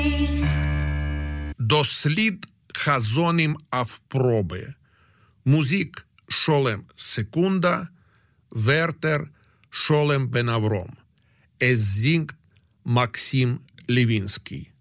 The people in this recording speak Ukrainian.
Дослід Хазоним Авпроби. Музик Шолем Секунда, Вертер Шолем Бен Авром. Es singt Максим Левинский.